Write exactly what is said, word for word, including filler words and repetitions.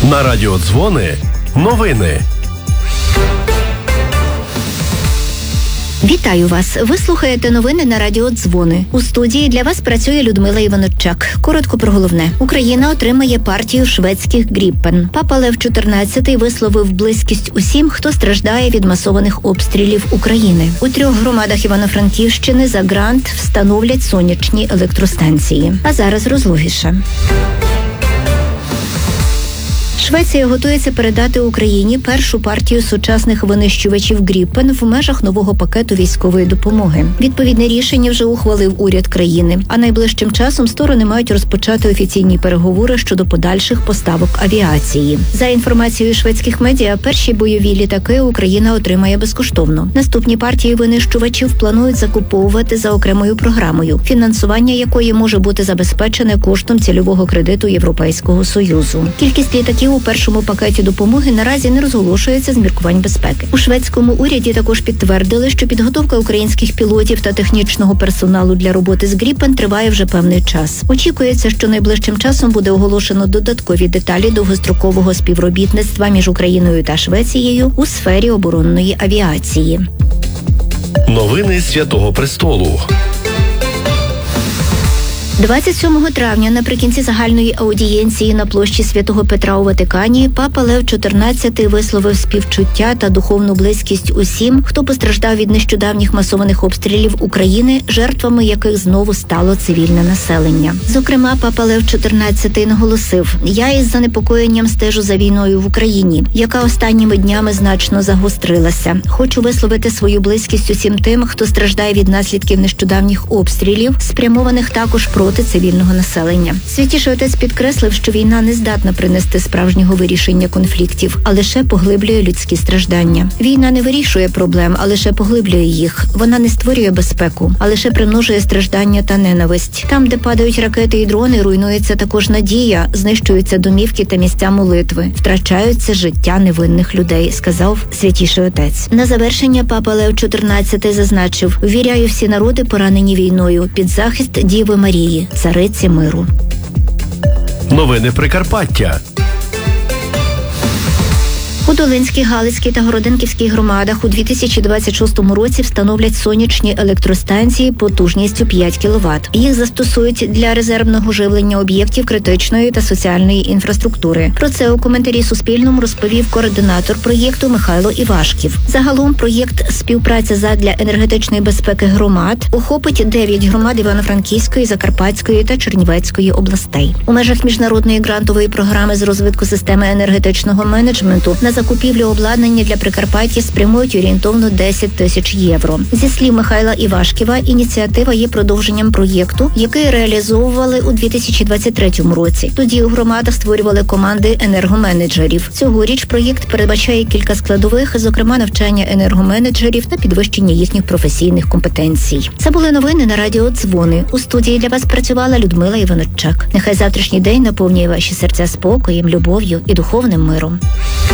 На радіо Дзвони новини. Вітаю вас! Ви слухаєте новини на радіо Дзвони. У студії для вас працює Людмила Іваночак. Коротко про головне. Україна отримає партію шведських Гріппен. Папа Лев чотирнадцятий висловив близькість усім, хто страждає від масованих обстрілів України. У трьох громадах Івано-Франківщини за грант встановлять сонячні електростанції. А зараз розлогіше. Швеція готується передати Україні першу партію сучасних винищувачів Гріппен в межах нового пакету військової допомоги. Відповідне рішення вже ухвалив уряд країни, а найближчим часом сторони мають розпочати офіційні переговори щодо подальших поставок авіації. За інформацією шведських медіа, перші бойові літаки Україна отримає безкоштовно. Наступні партії винищувачів планують закуповувати за окремою програмою, фінансування якої може бути забезпечене коштом цільового кредиту Європейського Союзу. Кількість літаків у першому пакеті допомоги наразі не розголошується з міркувань безпеки. У шведському уряді також підтвердили, що підготовка українських пілотів та технічного персоналу для роботи з Гріппен триває вже певний час. Очікується, що найближчим часом буде оголошено додаткові деталі довгострокового співробітництва між Україною та Швецією у сфері оборонної авіації. Новини Святого Престолу. двадцять сьомого травня наприкінці загальної аудієнції на площі Святого Петра у Ватикані папа Лев чотирнадцятий висловив співчуття та духовну близькість усім, хто постраждав від нещодавніх масованих обстрілів України, жертвами яких знову стало цивільне населення. Зокрема, папа Лев чотирнадцятий наголосив: «Я із занепокоєнням стежу за війною в Україні, яка останніми днями значно загострилася. Хочу висловити свою близькість усім тим, хто страждає від наслідків нещодавніх обстрілів, спрямованих також проти проти цивільного населення». Святіший отець підкреслив, що війна не здатна принести справжнього вирішення конфліктів, а лише поглиблює людські страждання. Війна не вирішує проблем, а лише поглиблює їх. Вона не створює безпеку, а лише примножує страждання та ненависть. Там, де падають ракети і дрони, руйнується також надія, знищуються домівки та місця молитви, втрачаються життя невинних людей, сказав Святіший отець. На завершення папа Лев чотирнадцятий зазначив: «Ввіряю всі народи, поранені війною, під захист Діви Марії, цариці миру». Новини Прикарпаття. У Долинській, Галицькій та Городенківській громадах у дві тисячі двадцять шостому році встановлять сонячні електростанції потужністю п'ять кіловат. Їх застосують для резервного живлення об'єктів критичної та соціальної інфраструктури. Про це у коментарі Суспільному розповів координатор проєкту Михайло Івашків. Загалом проєкт «Співпраця задля енергетичної безпеки громад» охопить дев'ять громад Івано-Франківської, Закарпатської та Чернівецької областей. У межах міжнародної грантової програми з розвитку системи енергетичного менеджменту на закупівлю обладнання для Прикарпаття спрямують орієнтовно десять тисяч євро. Зі слів Михайла Івашківа, ініціатива є продовженням проєкту, який реалізовували у дві тисячі двадцять третьому році. Тоді у громадах створювали команди енергоменеджерів. Цьогоріч проєкт передбачає кілька складових, зокрема навчання енергоменеджерів та підвищення їхніх професійних компетенцій. Це були новини на радіо Дзвони. У студії для вас працювала Людмила Іваночак. Нехай завтрашній день наповнює ваші серця спокоєм, любов'ю і духовним миром.